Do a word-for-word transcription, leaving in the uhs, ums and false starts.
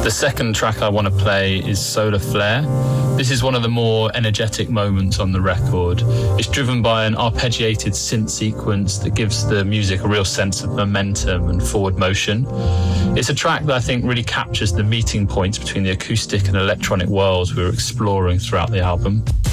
The second track I want to play is Solar Flare. This is one of the more energetic moments on the record. It's driven by an arpeggiated synth sequence that gives the music a real sense of momentum and forward motion. It's a track that I think really captures the meeting points between the acoustic and electronic worlds we were exploring throughout the album.